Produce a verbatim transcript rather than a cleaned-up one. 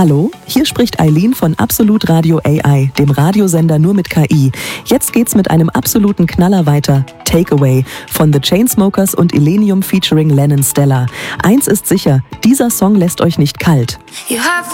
Hallo, hier spricht Eileen von Absolut Radio A I, dem Radiosender nur mit K I. Jetzt geht's mit einem absoluten Knaller weiter. Takeaway von The Chainsmokers und Illenium featuring Lennon Stella. Eins ist sicher, dieser Song lässt euch nicht kalt.